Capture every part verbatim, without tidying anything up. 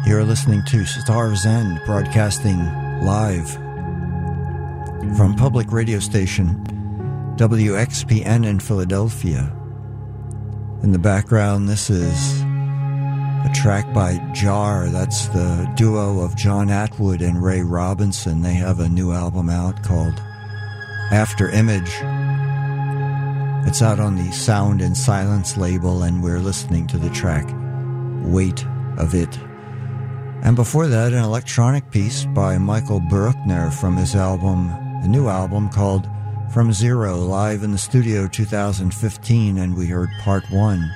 You're listening to Star's End, broadcasting live from public radio station W X P N in Philadelphia. In the background, this is a track by Jar. That's the duo of John Atwood and Ray Robinson. They have a new album out called After Image. It's out on the Sound and Silence label, and we're listening to the track Weight of It. And before that, an electronic piece by Michael Bruckner from his album, a new album called From Zero, live in the studio two thousand fifteen, and we heard part one.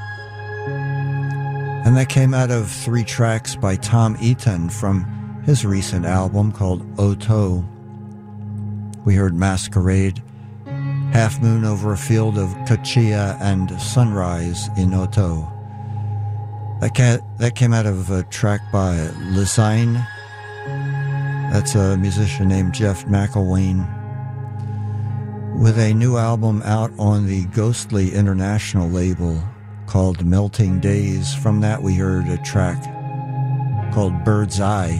And that came out of three tracks by Tom Eaton from his recent album called Oto. We heard Masquerade, Half Moon Over a Field of Kachia, and Sunrise in Oto. That, ca- that came out of a track by Lisine. That's a musician named Jeff McElwain, with a new album out on the Ghostly International label called Melting Days. From that we heard a track called Bird's Eye.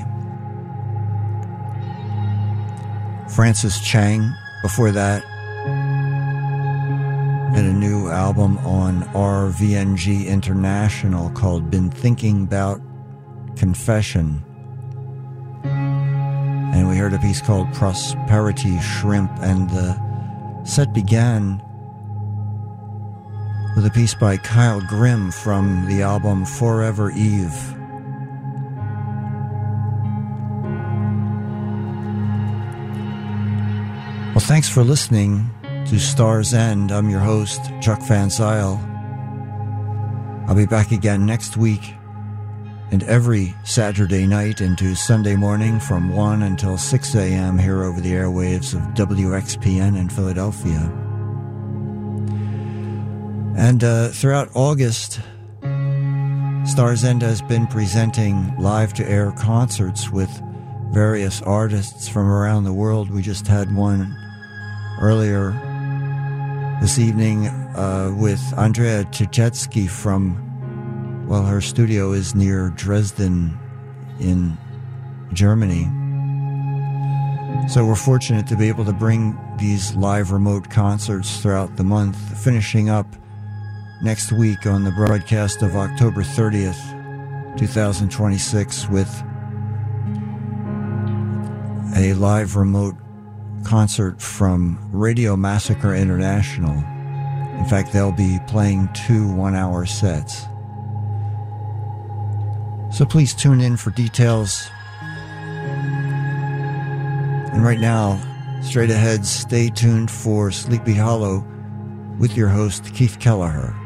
Francis Chang before that, and a new album on R V N G International called Been Thinking About Confession. And we heard a piece called Prosperity Shrimp, and the set began with a piece by Kyle Grimm from the album Forever Eve. Well, thanks for listening to Star's End. I'm your host, Chuck Van Zyl. I'll be back again next week and every Saturday night into Sunday morning from one until six a.m. here over the airwaves of W X P N in Philadelphia. And uh, throughout August, Star's End has been presenting live-to-air concerts with various artists from around the world. We just had one earlier this evening uh, with Andrea Tchetsky from, well, her studio is near Dresden in Germany. So we're fortunate to be able to bring these live remote concerts throughout the month, finishing up next week on the broadcast of October thirtieth, twenty twenty-six, with a live remote concert from Radio Massacre International. In fact, they'll be playing two one-hour sets. So please tune in for details. And right now, straight ahead, stay tuned for Sleepy Hollow with your host, Keith Kelleher.